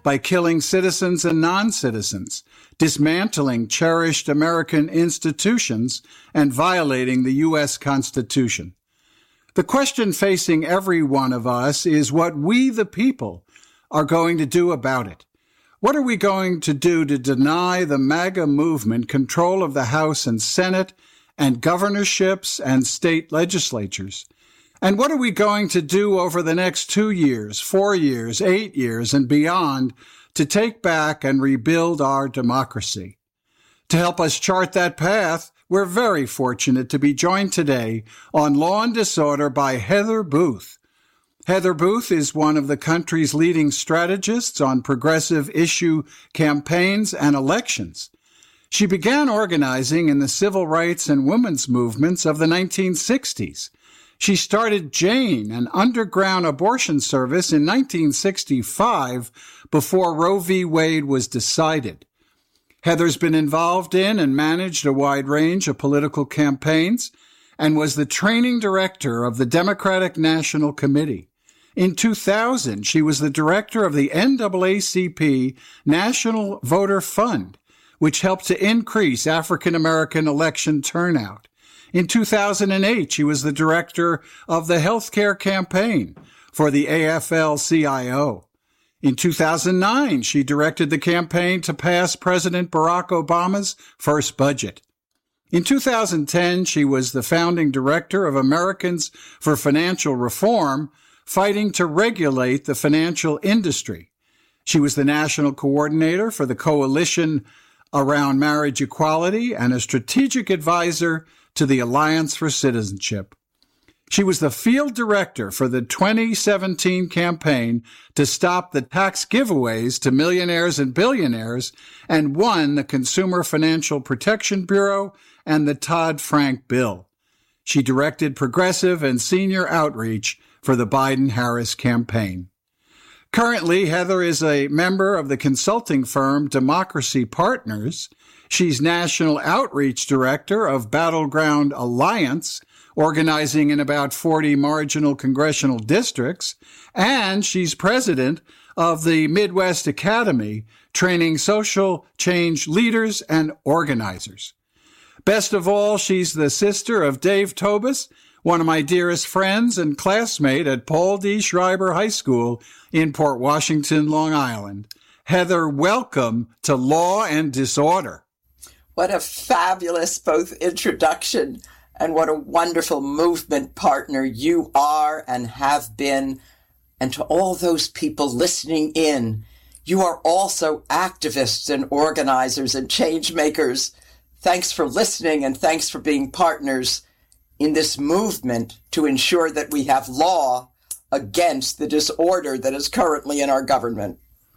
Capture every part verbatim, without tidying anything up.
by killing citizens and non-citizens, dismantling cherished American institutions, and violating the U S Constitution. The question facing every one of us is what we, the people, are going to do about it. What are we going to do to deny the MAGA movement control of the House and Senate and governorships and state legislatures? And what are we going to do over the next two years, four years, eight years, and beyond to take back and rebuild our democracy? To help us chart that path, we're very fortunate to be joined today on Law and Disorder by Heather Booth. Heather Booth is one of the country's leading strategists on progressive issue campaigns and elections. She began organizing in the civil rights and women's movements of the nineteen sixties. She started Jane, an underground abortion service, in nineteen sixty-five before Roe v. Wade was decided. Heather's been involved in and managed a wide range of political campaigns and was the training director of the Democratic National Committee. In two thousand, she was the director of the N double A C P National Voter Fund, which helped to increase African American election turnout. In two thousand eight, she was the director of the Healthcare Campaign for the A F L C I O. In two thousand nine, she directed the campaign to pass President Barack Obama's first budget. In two thousand ten, she was the founding director of Americans for Financial Reform, fighting to regulate the financial industry. She was the national coordinator for the Coalition Around Marriage Equality and a strategic advisor to the Alliance for Citizenship. She was the field director for the twenty seventeen campaign to stop the tax giveaways to millionaires and billionaires and won the Consumer Financial Protection Bureau and the Dodd-Frank bill. She directed progressive and senior outreach for the Biden-Harris campaign. Currently, Heather is a member of the consulting firm Democracy Partners. She's National Outreach Director of Battleground Alliance, organizing in about forty marginal congressional districts, and she's president of the Midwest Academy, training social change leaders and organizers. Best of all, she's the sister of Dave Tobus, one of my dearest friends and classmate at Paul D. Schreiber High School in Port Washington, Long Island. Heather, welcome to Law and Disorder. What a fabulous both introduction and what a wonderful movement partner you are and have been. And to all those people listening in, you are also activists and organizers and change makers. Thanks for listening and thanks for being partners in this movement to ensure that we have law against the disorder that is currently in our government.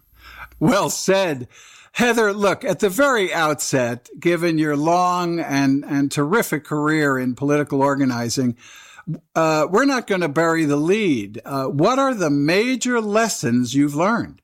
Well said. Heather, look, at the very outset, given your long and, and terrific career in political organizing, uh, we're not going to bury the lead. Uh, what are the major lessons you've learned?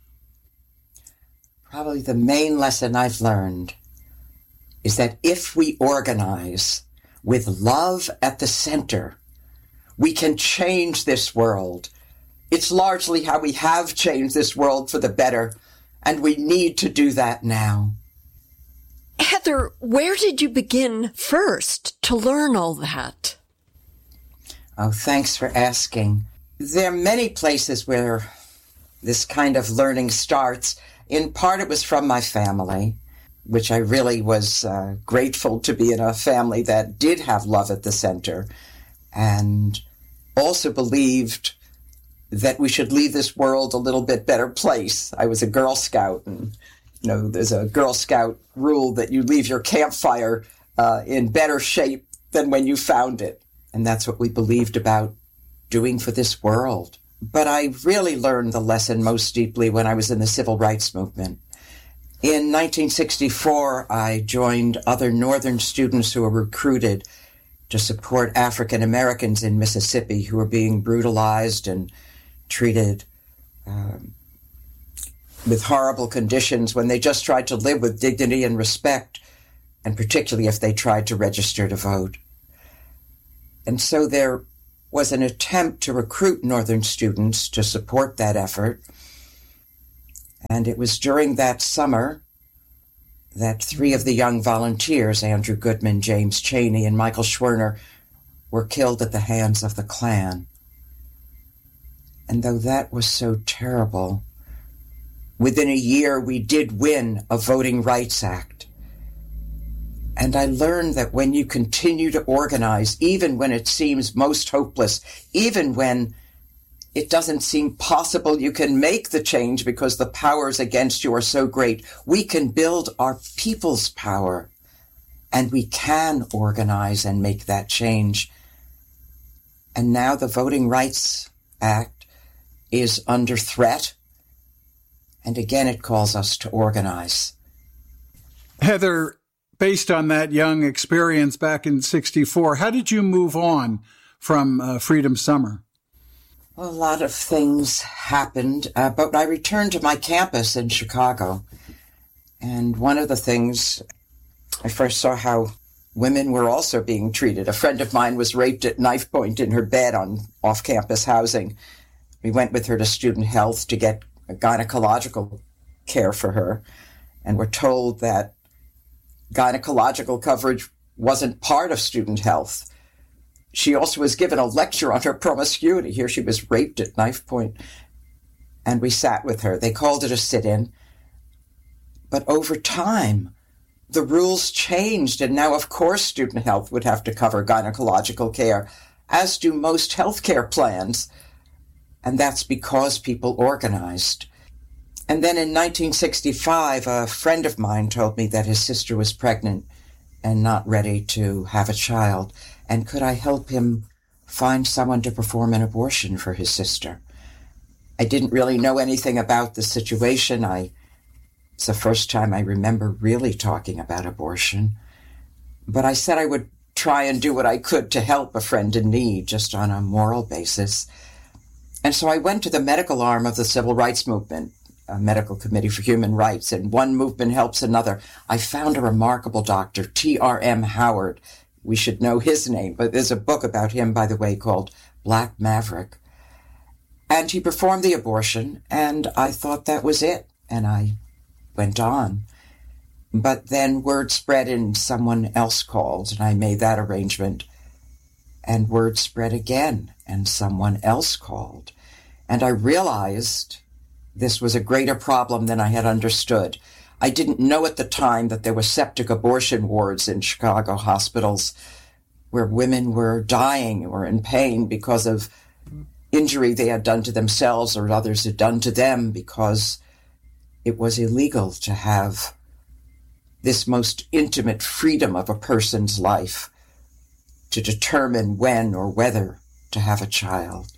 Probably the main lesson I've learned is that if we organize with love at the center, we can change this world. It's largely how we have changed this world for the better, and we need to do that now. Heather, where did you begin first to learn all that? Oh, thanks for asking. There are many places where this kind of learning starts. In part, it was from my family, which I really was uh, grateful to be in a family that did have love at the center and also believed that we should leave this world a little bit better place. I was a Girl Scout, and, you know, there's a Girl Scout rule that you leave your campfire uh, in better shape than when you found it. And that's what we believed about doing for this world. But I really learned the lesson most deeply when I was in the civil rights movement. In nineteen sixty-four, I joined other Northern students who were recruited to support African Americans in Mississippi who were being brutalized and treated um, with horrible conditions when they just tried to live with dignity and respect, and particularly if they tried to register to vote. And so there was an attempt to recruit Northern students to support that effort. And it was during that summer that three of the young volunteers, Andrew Goodman, James Chaney, and Michael Schwerner, were killed at the hands of the Klan. And though that was so terrible, within a year we did win a Voting Rights Act. And I learned that when you continue to organize, even when it seems most hopeless, even when it doesn't seem possible you can make the change because the powers against you are so great, we can build our people's power, and we can organize and make that change. And now the Voting Rights Act is under threat, and again it calls us to organize. Heather, based on that young experience back in sixty-four, how did you move on from uh, Freedom Summer? A lot of things happened, uh, but I returned to my campus in Chicago. And one of the things, I first saw how women were also being treated. A friend of mine was raped at knife point in her bed on off-campus housing. We went with her to Student Health to get gynecological care for her, and were told that gynecological coverage wasn't part of Student Health. She also was given a lecture on her promiscuity. Here she was raped at knife point. And we sat with her. They called it a sit-in. But over time, the rules changed. And now, of course, Student Health would have to cover gynecological care, as do most healthcare plans. And that's because people organized. And then in nineteen sixty-five, a friend of mine told me that his sister was pregnant and not ready to have a child. And could I help him find someone to perform an abortion for his sister? I didn't really know anything about the situation. I, it's the first time I remember really talking about abortion. But I said I would try and do what I could to help a friend in need, just on a moral basis. And so I went to the medical arm of the Civil Rights Movement, a Medical Committee for Human Rights, and one movement helps another. I found a remarkable doctor, T R M Howard. We should know his name, but there's a book about him, by the way, called Black Maverick. And he performed the abortion, and I thought that was it, and I went on. But then word spread and someone else called, and I made that arrangement. And word spread again, and someone else called. And I realized this was a greater problem than I had understood. I didn't know at the time that there were septic abortion wards in Chicago hospitals where women were dying or in pain because of injury they had done to themselves or others had done to them, because it was illegal to have this most intimate freedom of a person's life to determine when or whether to have a child.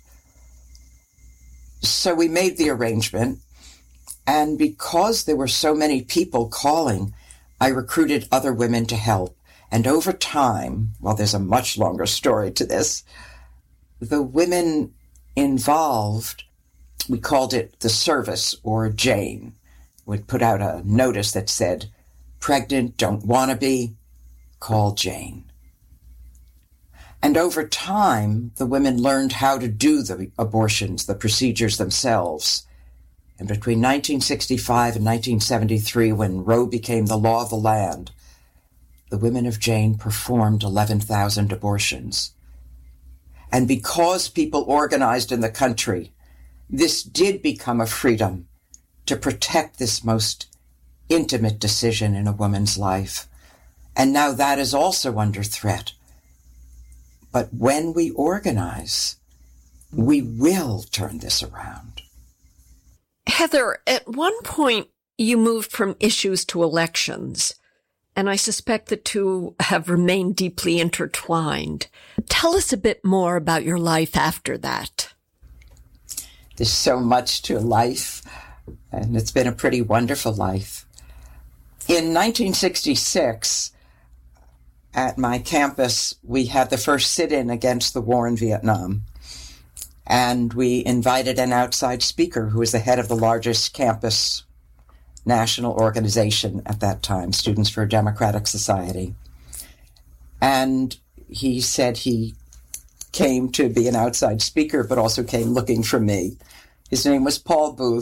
So we made the arrangement. And because there were so many people calling, I recruited other women to help. And over time, well, there's a much longer story to this, the women involved, we called it the service, or Jane, would put out a notice that said, pregnant, don't want to be, call Jane. And over time, the women learned how to do the abortions, the procedures themselves. And between nineteen sixty-five and nineteen seventy-three, when Roe became the law of the land, the women of Jane performed eleven thousand abortions. And because people organized in the country, this did become a freedom to protect this most intimate decision in a woman's life. And now that is also under threat. But when we organize, we will turn this around. Heather, at one point you moved from issues to elections, and I suspect the two have remained deeply intertwined. Tell us a bit more about your life after that. There's so much to life, and it's been a pretty wonderful life. In nineteen sixty-six, at my campus, we had the first sit-in against the war in Vietnam. And we invited an outside speaker who was the head of the largest campus national organization at that time, Students for a Democratic Society. And he said he came to be an outside speaker, but also came looking for me. His name was Paul Booth,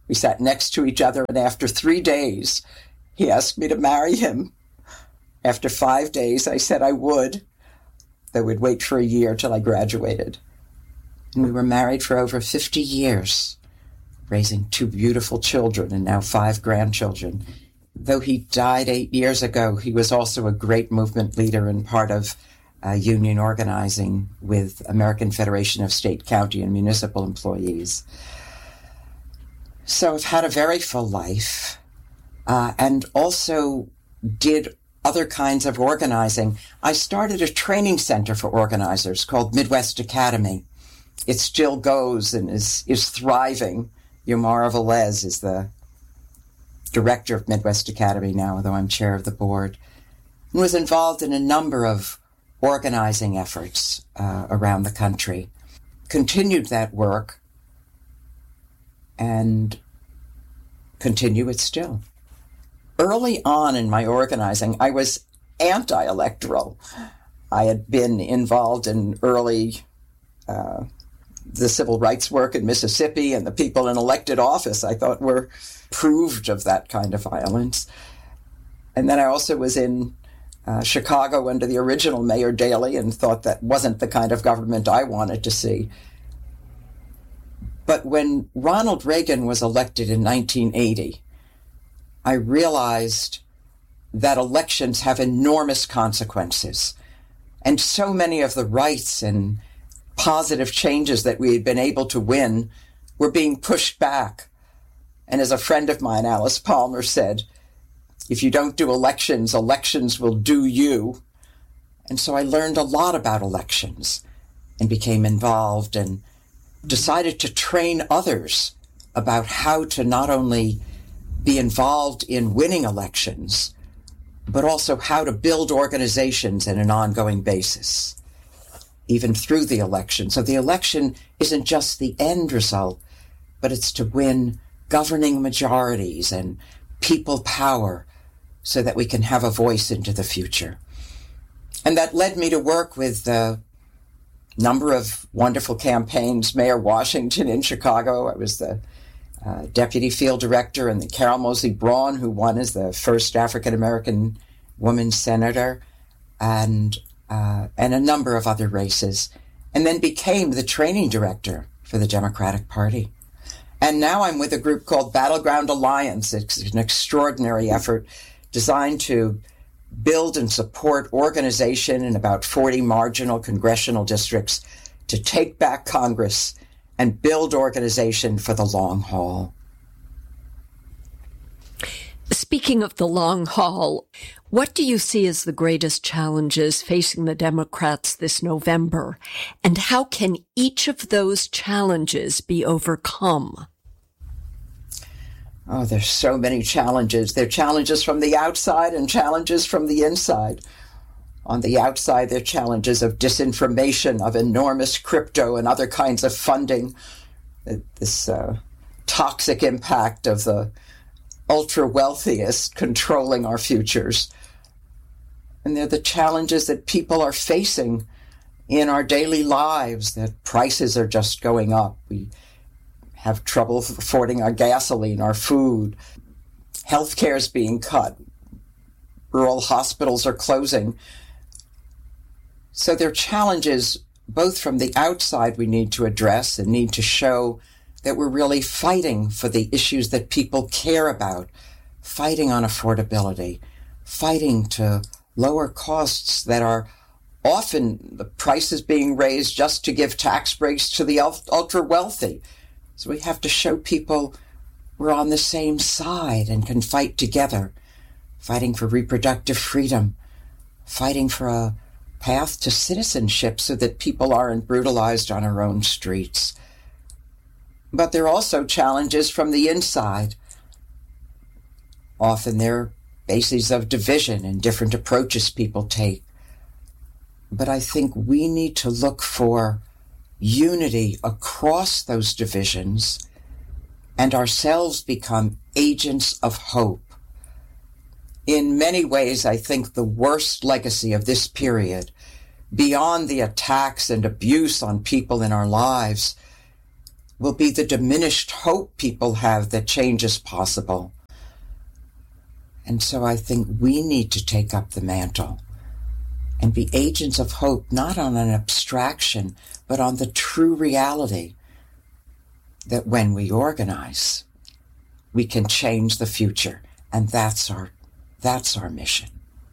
We sat next to each other, and after three days, he asked me to marry him. After five days, I said I would, though we'd wait for a year till I graduated. And we were married for over fifty years, raising two beautiful children and now five grandchildren. Though he died eight years ago, he was also a great movement leader and part of uh, union organizing with American Federation of State, County, and Municipal Employees. So I've had a very full life, uh, and also did other kinds of organizing. I started a training center for organizers called Midwest Academy. It still goes and is, is thriving. Yomara Velez is the director of Midwest Academy now, although I'm chair of the board, and was involved in a number of organizing efforts uh, around the country. Continued that work and continue it still. Early on in my organizing, I was anti-electoral. I had been involved in early uh, the civil rights work in Mississippi, and the people in elected office I thought were proved of that kind of violence. And then I also was in uh, Chicago under the original Mayor Daley and thought that wasn't the kind of government I wanted to see. But when Ronald Reagan was elected in nineteen eighty, I realized that elections have enormous consequences. And so many of the rights and positive changes that we had been able to win were being pushed back. And as a friend of mine, Alice Palmer, said, if you don't do elections, elections will do you. And so I learned a lot about elections and became involved and decided to train others about how to not only be involved in winning elections, but also how to build organizations on an ongoing basis, even through the election. So the election isn't just the end result, but it's to win governing majorities and people power so that we can have a voice into the future. And that led me to work with a number of wonderful campaigns. Mayor Washington in Chicago, I was the uh, deputy field director, and the Carol Moseley Braun, who won as the first African-American woman senator, and uh, and a number of other races, and then became the training director for the Democratic Party. And now I'm with a group called Battleground Alliance. It's an extraordinary effort designed to build and support organization in about forty marginal congressional districts to take back Congress and build organization for the long haul. Speaking of the long haul, what do you see as the greatest challenges facing the Democrats this November? And how can each of those challenges be overcome? Oh, there's so many challenges. There are challenges from the outside and challenges from the inside. On the outside, there are challenges of disinformation, of enormous crypto and other kinds of funding, this uh, toxic impact of the ultra-wealthiest controlling our futures. And they're the challenges that people are facing in our daily lives, that prices are just going up. We have trouble affording our gasoline, our food. Healthcare is being cut. Rural hospitals are closing. So there are challenges both from the outside we need to address and need to show that we're really fighting for the issues that people care about, fighting on affordability, fighting to lower costs that are often the prices being raised just to give tax breaks to the ultra wealthy. So we have to show people we're on the same side and can fight together, fighting for reproductive freedom, fighting for a path to citizenship so that people aren't brutalized on our own streets. But there are also challenges from the inside. Often they're bases of division and different approaches people take. But I think we need to look for unity across those divisions and ourselves become agents of hope. In many ways, I think the worst legacy of this period, beyond the attacks and abuse on people in our lives, will be the diminished hope people have that change is possible. And so I think we need to take up the mantle and be agents of hope, not on an abstraction, but on the true reality that when we organize, we can change the future. And that's our, that's our mission.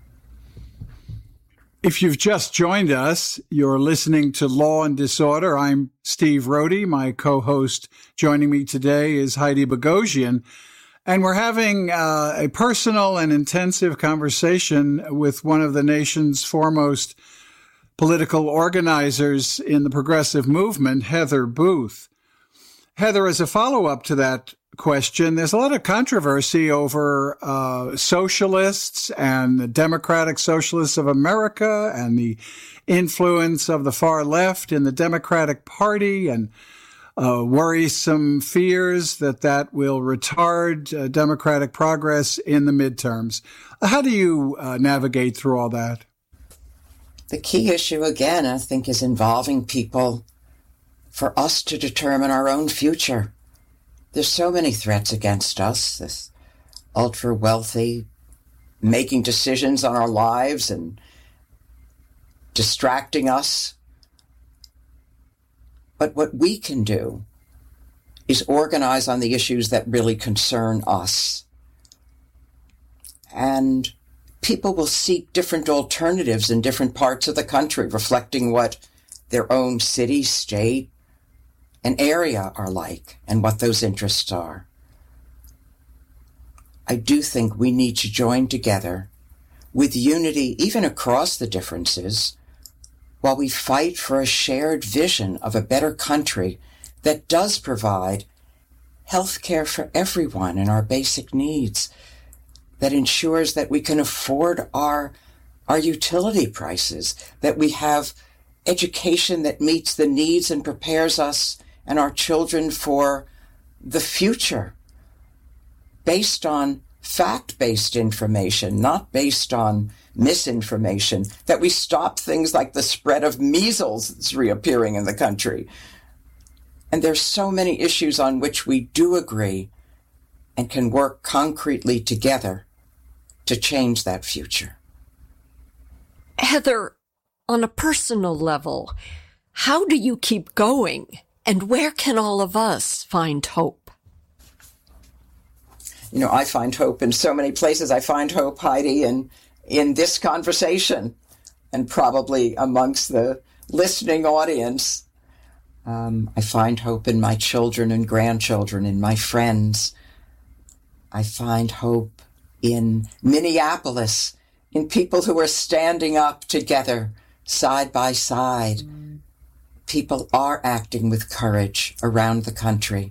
If you've just joined us, you're listening to Law and Disorder. I'm Steve Rohde. My co-host joining me today is Heidi Bogosian. And we're having uh, a personal and intensive conversation with one of the nation's foremost political organizers in the progressive movement, Heather Booth. Heather, as a follow-up to that question, there's a lot of controversy over uh, socialists and the Democratic Socialists of America and the influence of the far left in the Democratic Party, and uh, worrisome fears that that will retard uh, Democratic progress in the midterms. How do you uh, navigate through all that? The key issue, again, I think, is involving people for us to determine our own future. There's so many threats against us, this ultra-wealthy making decisions on our lives and distracting us. But what we can do is organize on the issues that really concern us. And people will seek different alternatives in different parts of the country, reflecting what their own city, state, and area are like and what those interests are. I do think we need to join together with unity, even across the differences, while we fight for a shared vision of a better country that does provide health care for everyone and our basic needs, that ensures that we can afford our, our utility prices, that we have education that meets the needs and prepares us and our children for the future, based on fact-based information, not based on misinformation, that we stop things like the spread of measles that's reappearing in the country. And there's so many issues on which we do agree and can work concretely together to change that future. Heather, on a personal level, how do you keep going? And where can all of us find hope? You know, I find hope in so many places. I find hope, Heidi, in, in this conversation and probably amongst the listening audience. Um, I find hope in my children and grandchildren, in my friends. I find hope in Minneapolis, in people who are standing up together, side by side. Mm. People are acting with courage around the country.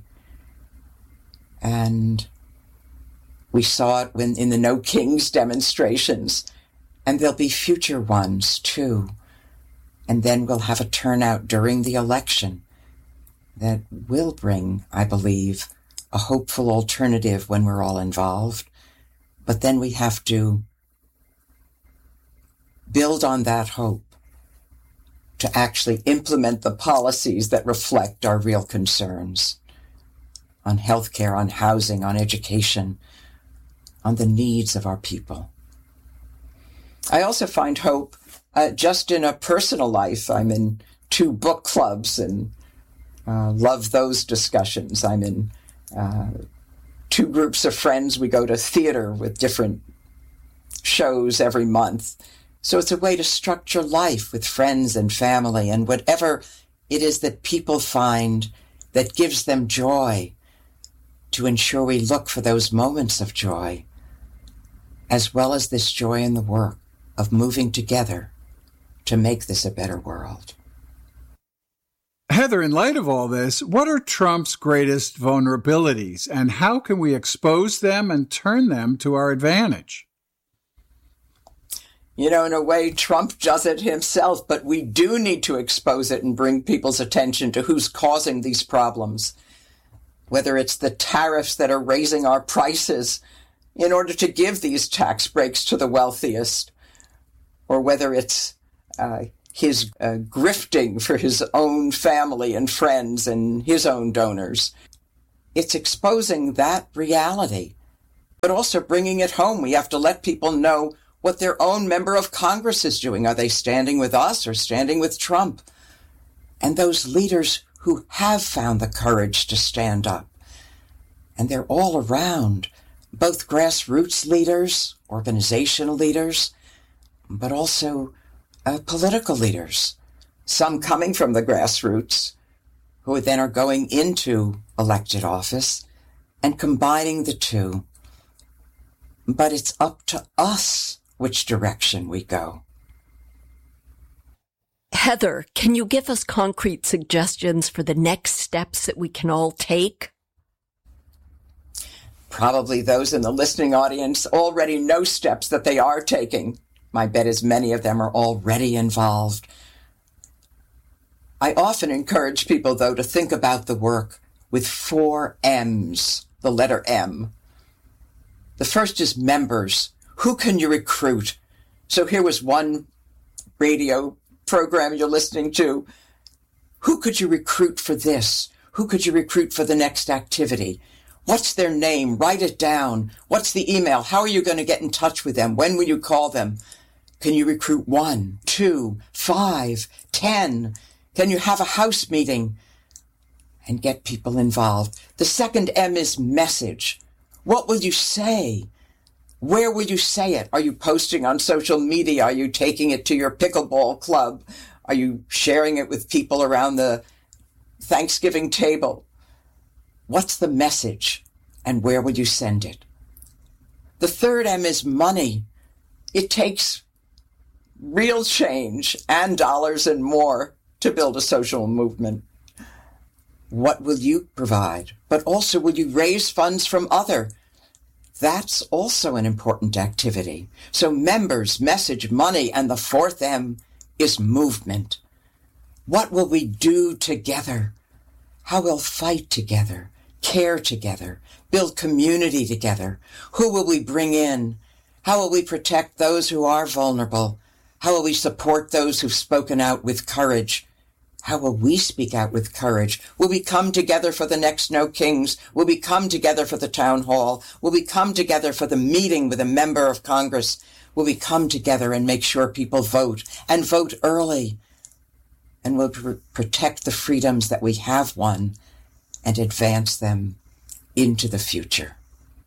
And we saw it when in the No Kings demonstrations, and there'll be future ones too. And then we'll have a turnout during the election that will bring, I believe, a hopeful alternative when we're all involved. But then we have to build on that hope to actually implement the policies that reflect our real concerns on healthcare, on housing, on education, on the needs of our people. I also find hope uh, just in a personal life. I'm in two book clubs and uh, love those discussions. I'm in uh, two groups of friends. We go to theater with different shows every month. So it's a way to structure life with friends and family and whatever it is that people find that gives them joy, to ensure we look for those moments of joy, as well as this joy in the work of moving together to make this a better world. Heather, in light of all this, what are Trump's greatest vulnerabilities, and how can we expose them and turn them to our advantage? You know, in a way, Trump does it himself, but we do need to expose it and bring people's attention to who's causing these problems. Whether it's the tariffs that are raising our prices in order to give these tax breaks to the wealthiest, or whether it's uh, his uh, grifting for his own family and friends and his own donors. It's exposing that reality, but also bringing it home. We have to let people know what their own member of Congress is doing. Are they standing with us or standing with Trump? And those leaders who have found the courage to stand up. And they're all around, both grassroots leaders, organizational leaders, but also uh, political leaders, some coming from the grassroots, who then are going into elected office and combining the two. But it's up to us which direction we go. Heather, can you give us concrete suggestions for the next steps that we can all take? Probably those in the listening audience already know steps that they are taking. My bet is many of them are already involved. I often encourage people, though, to think about the work with four M's, the letter M. The first is members. Who can you recruit? So here was one radio program you're listening to. Who could you recruit for this? Who could you recruit for the next activity? What's their name? Write it down. What's the email? How are you going to get in touch with them? When will you call them? Can you recruit one, two, five, ten? Can you have a house meeting and get people involved? The second M is message. What will you say? Where will you say it? Are you posting on social media? Are you taking it to your pickleball club? Are you sharing it with people around the Thanksgiving table? What's the message, and where will you send it? The third M is money. It takes real change and dollars and more to build a social movement. What will you provide? But also, will you raise funds from other? That's also an important activity. So members, message, money, and the fourth M is movement. What will we do together? How we'll fight together, care together, build community together. Who will we bring in? How will we protect those who are vulnerable? How will we support those who've spoken out with courage? How will we speak out with courage? Will we come together for the next No Kings? Will we come together for the town hall? Will we come together for the meeting with a member of Congress? Will we come together and make sure people vote and vote early? And will pr- protect the freedoms that we have won and advance them into the future.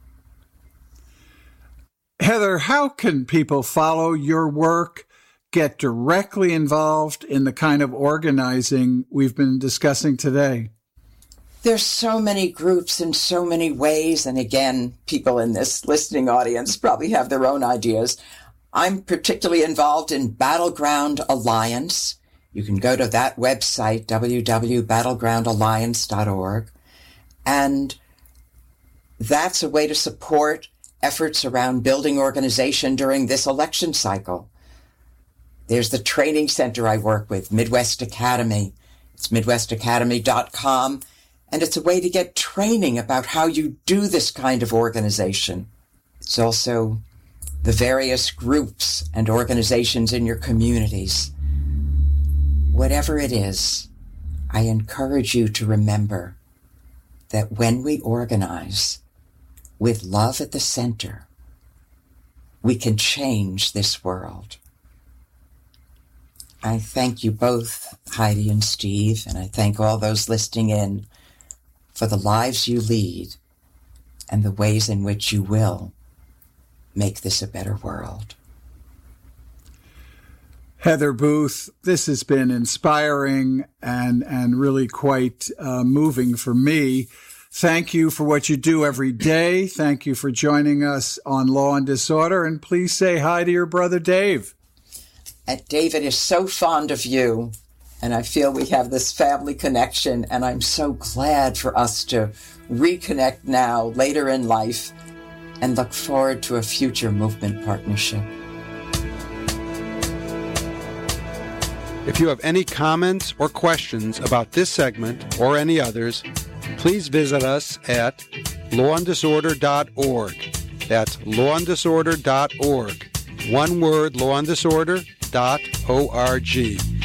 Heather, how can people follow your work, get directly involved in the kind of organizing we've been discussing today? There's so many groups in so many ways. And again, people in this listening audience probably have their own ideas. I'm particularly involved in Battleground Alliance. You can go to that website, w w w dot battleground alliance dot org. And that's a way to support efforts around building organization during this election cycle. There's the training center I work with, Midwest Academy. It's midwest academy dot com. And it's a way to get training about how you do this kind of organization. It's also the various groups and organizations in your communities. Whatever it is, I encourage you to remember that when we organize with love at the center, we can change this world. I thank you both, Heidi and Steve, and I thank all those listening in for the lives you lead and the ways in which you will make this a better world. Heather Booth, this has been inspiring and, and really quite uh, moving for me. Thank you for what you do every day. Thank you for joining us on Law and Disorder. And please say hi to your brother, Dave. And David is so fond of you. And I feel we have this family connection. And I'm so glad for us to reconnect now, later in life, and look forward to a future movement partnership. If you have any comments or questions about this segment or any others, please visit us at law and disorder dot org. That's law and disorder dot org. One word, law and disorder dot org.